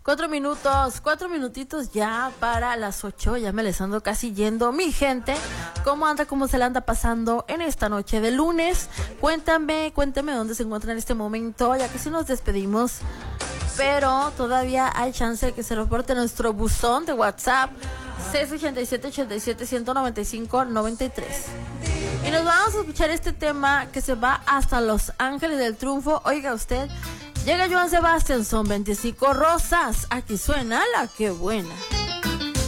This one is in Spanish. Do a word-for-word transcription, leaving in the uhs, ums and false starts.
Cuatro minutos, cuatro minutitos ya para las ocho. Ya me les ando casi yendo. Mi gente, ¿cómo anda? ¿Cómo se la anda pasando en esta noche de lunes? Cuéntame, cuéntame dónde se encuentran en este momento, ya que si nos despedimos. Pero todavía hay chance de que se reporte nuestro buzón de WhatsApp seis ochenta y siete, ochenta y siete, ciento noventa y cinco, noventa y tres. Y nos vamos a escuchar este tema que se va hasta Los Ángeles del Triunfo. Oiga usted, llega Joan Sebastián, son veinticinco rosas. Aquí suena la que buena.